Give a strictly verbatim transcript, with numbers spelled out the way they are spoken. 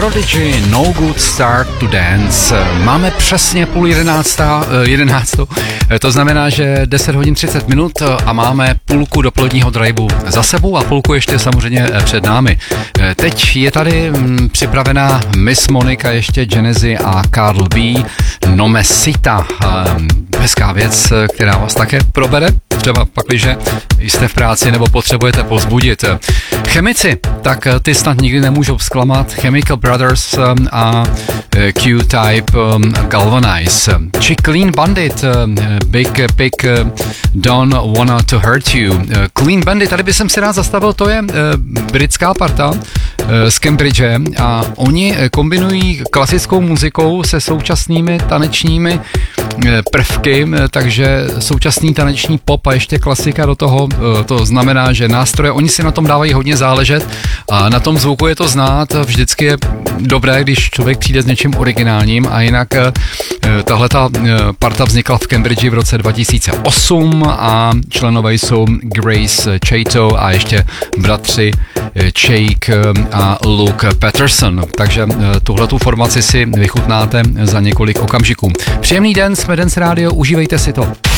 Prodigy, No Good Start to Dance. Máme přesně půl jedenáctá, jedenáctou, to znamená, že deset hodin třicet minut a máme půlku dopoledního driveu za sebou a půlku ještě samozřejmě před námi. Teď je tady připravená Miss Monica, ještě Genesis a Carl B. Nomesita. Hezká věc, která vás také probere, třeba pakliže jste v práci nebo potřebujete povzbudit. Chemici, tak ty snad nikdy nemůžou zklamat. Chemical Brothers a Q-Type Galvanize. Či Clean Bandit, Big Pig Don't Wanna to Hurt You. Clean Bandit, tady bych si rád zastavil, to je britská parta z Cambridge a oni kombinují klasickou muzikou se současnými tanečními prvky, takže současný taneční pop a ještě klasika do toho, to znamená, že nástroje, oni si na tom dávají hodně záležet a na tom zvuku je to znát, vždycky je dobré, když člověk přijde s něčím originálním a jinak tahleta parta vznikla v Cambridge v roce dva tisíce osm a členové jsou Grace Chato a ještě bratři Jake a Luke Patterson, takže tuhletu formaci si vychutnáte za několik okamžiků. Příjemný den, jsme Dance Radio, užívejte si to.